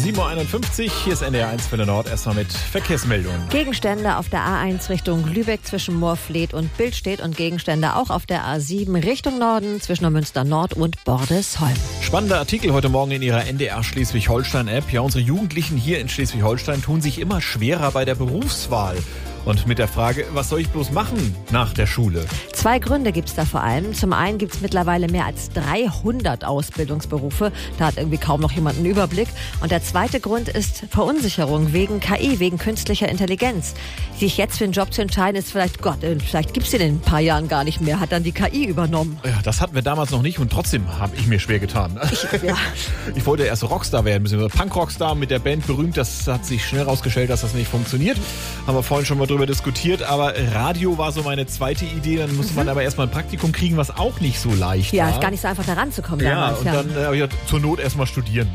7.51 Uhr. Hier ist NDR 1 Welle Nord. Erstmal mit Verkehrsmeldungen. Gegenstände auf der A1 Richtung Lübeck zwischen Moorfleet und Billstedt und Gegenstände auch auf der A7 Richtung Norden zwischen Neumünster Nord und Bordesholm. Spannender Artikel heute Morgen in Ihrer NDR Schleswig-Holstein-App. Ja, unsere Jugendlichen hier in Schleswig-Holstein tun sich immer schwerer bei der Berufswahl. Und mit der Frage, was soll ich bloß machen nach der Schule? 2 Gründe gibt's da vor allem. Zum einen gibt's mittlerweile mehr als 300 Ausbildungsberufe. Da hat irgendwie kaum noch jemand einen Überblick. Und der zweite Grund ist Verunsicherung wegen KI, wegen künstlicher Intelligenz. Sich jetzt für einen Job zu entscheiden, ist vielleicht gibt's den in ein paar Jahren gar nicht mehr. Hat dann die KI übernommen. Ja, das hatten wir damals noch nicht und trotzdem habe ich mir schwer getan. Ich wollte erst Rockstar werden, beziehungsweise Punk-Rockstar mit der Band berühmt. Das hat sich schnell rausgestellt, dass das nicht funktioniert. Haben wir vorhin schon mal drüber diskutiert, aber Radio war so meine zweite Idee. Dann musste man aber erstmal ein Praktikum kriegen, was auch nicht so leicht war. Ja, ist gar nicht so einfach da ranzukommen. Ja, damals, und dann habe ich zur Not erstmal studieren.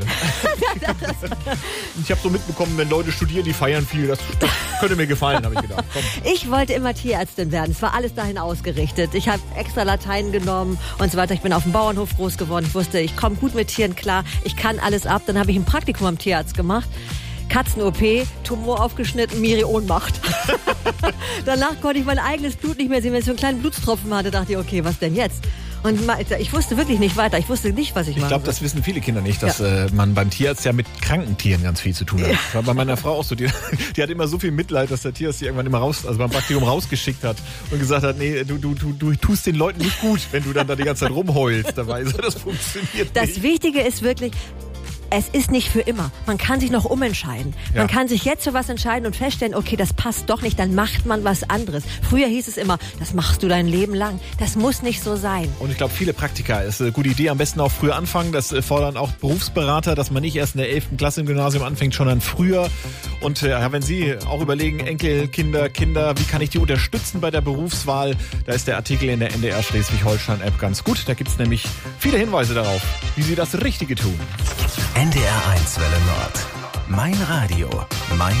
Ich habe so mitbekommen, wenn Leute studieren, die feiern viel. Das könnte mir gefallen, habe ich gedacht. Komm. Ich wollte immer Tierärztin werden. Es war alles dahin ausgerichtet. Ich habe extra Latein genommen und so weiter. Ich bin auf dem Bauernhof groß geworden. Ich wusste, ich komme gut mit Tieren klar. Ich kann alles ab. Dann habe ich ein Praktikum am Tierarzt gemacht. Katzen-OP, Tumor aufgeschnitten, Miri Ohnmacht. Danach konnte ich mein eigenes Blut nicht mehr sehen. Wenn ich so einen kleinen Blutstropfen hatte, dachte ich, okay, was denn jetzt? Und ich wusste wirklich nicht weiter. Ich wusste nicht, was ich mache. Ich glaube, das wissen viele Kinder nicht, dass man beim Tierarzt ja mit kranken Tieren ganz viel zu tun hat. Ja. Das war bei meiner Frau auch so. Die hat immer so viel Mitleid, dass der Tierarzt sie irgendwann immer beim Praktikum rausgeschickt hat und gesagt hat, nee, du tust den Leuten nicht gut, wenn du dann da die ganze Zeit rumheulst dabei. So, das funktioniert nicht. Das Wichtige ist wirklich, es ist nicht für immer. Man kann sich noch umentscheiden. Man kann sich jetzt für was entscheiden und feststellen, okay, das passt doch nicht, dann macht man was anderes. Früher hieß es immer, das machst du dein Leben lang. Das muss nicht so sein. Und ich glaube, viele Praktika ist eine gute Idee. Am besten auch früher anfangen. Das fordern auch Berufsberater, dass man nicht erst in der 11. Klasse im Gymnasium anfängt, sondern früher. Und wenn Sie auch überlegen, Enkelkinder, Kinder, wie kann ich die unterstützen bei der Berufswahl? Da ist der Artikel in der NDR Schleswig-Holstein-App ganz gut. Da gibt es nämlich viele Hinweise darauf, wie Sie das Richtige tun. NDR 1 Welle Nord. Mein Radio, mein